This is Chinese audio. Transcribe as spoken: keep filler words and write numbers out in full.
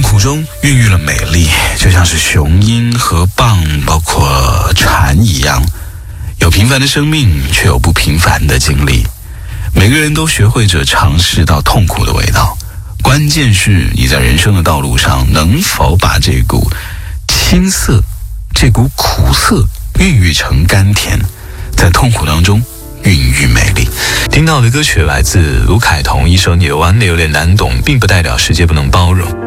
苦中孕育了美丽，就像是雄鹰和蚌包括蝉一样，有平凡的生命，却有不平凡的经历。每个人都学会着尝试到痛苦的味道，关键是你在人生的道路上能否把这股青涩，这股苦涩孕育成甘甜，在痛苦当中孕育美丽。 听到的歌曲来自卢凯彤，一首你的完美有点难懂，并不代表世界不能包容。